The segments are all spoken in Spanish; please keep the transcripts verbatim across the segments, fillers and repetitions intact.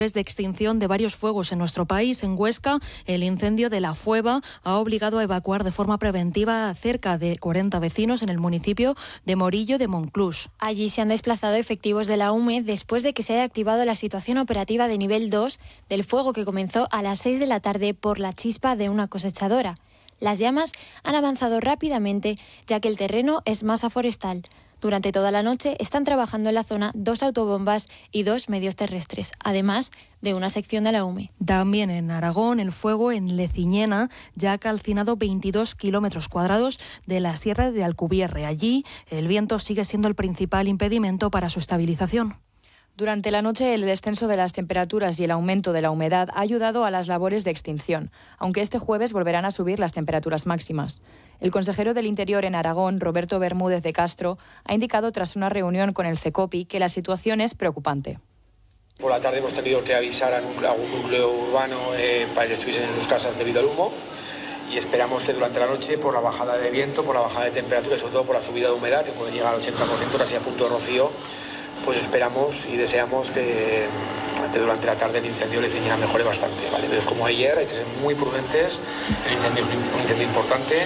de extinción de varios fuegos en nuestro país. En Huesca, el incendio de La Fueva ha obligado a evacuar de forma preventiva a cerca de cuarenta vecinos en el municipio de Morillo de Monclús. Allí se han desplazado efectivos de la U M E después de que se haya activado la situación operativa de nivel dos del fuego que comenzó a las seis de la tarde por la chispa de una cosechadora. Las llamas han avanzado rápidamente ya que el terreno es masa forestal. Durante toda la noche están trabajando en la zona dos autobombas y dos medios terrestres, además de una sección de la U M E. También en Aragón, el fuego en Leciñena ya ha calcinado veintidós kilómetros cuadrados de la sierra de Alcubierre. Allí, el viento sigue siendo el principal impedimento para su estabilización. Durante la noche, el descenso de las temperaturas y el aumento de la humedad ha ayudado a las labores de extinción, aunque este jueves volverán a subir las temperaturas máximas. El consejero del Interior en Aragón, Roberto Bermúdez de Castro, ha indicado tras una reunión con el CECOPI que la situación es preocupante. Por la tarde hemos tenido que avisar a algún núcleo urbano eh, para que estuviesen en sus casas debido al humo. Y esperamos que durante la noche, por la bajada de viento, por la bajada de temperatura y sobre todo por la subida de humedad, que puede llegar al ochenta por ciento, casi a punto de rocío, pues esperamos y deseamos que, que durante la tarde el incendio de Leciñena mejore bastante, ¿vale? Pero es como ayer, hay que ser muy prudentes, el incendio es un incendio importante.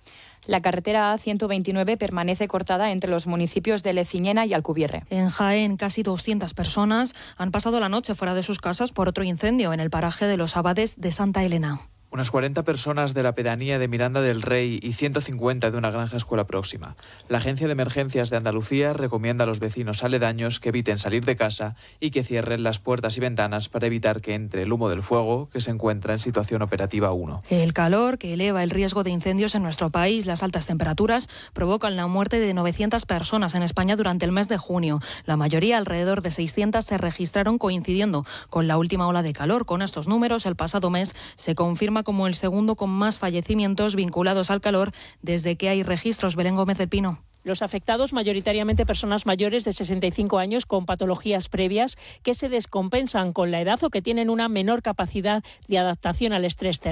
La carretera A ciento veintinueve permanece cortada entre los municipios de Leciñena y Alcubierre. En Jaén, casi doscientas personas han pasado la noche fuera de sus casas por otro incendio en el paraje de los Abades de Santa Elena. Unas cuarenta personas de la pedanía de Miranda del Rey y ciento cincuenta de una granja escuela próxima. La Agencia de Emergencias de Andalucía recomienda a los vecinos aledaños que eviten salir de casa y que cierren las puertas y ventanas para evitar que entre el humo del fuego, que se encuentra en situación operativa uno. El calor, que eleva el riesgo de incendios en nuestro país, las altas temperaturas, provocan la muerte de novecientas personas en España durante el mes de junio. La mayoría, alrededor de seiscientas, se registraron coincidiendo con la última ola de calor. Con estos números, el pasado mes se confirma como el segundo con más fallecimientos vinculados al calor desde que hay registros. Belén Gómez del Pino. Los afectados, mayoritariamente personas mayores de sesenta y cinco años con patologías previas que se descompensan con la edad o que tienen una menor capacidad de adaptación al estrés térmico.